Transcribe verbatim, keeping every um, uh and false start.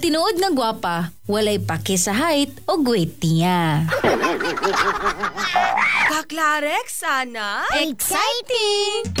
tinuod nga gwapa, walay paki sa height o weight niya. Kaklarek, sana? Exciting!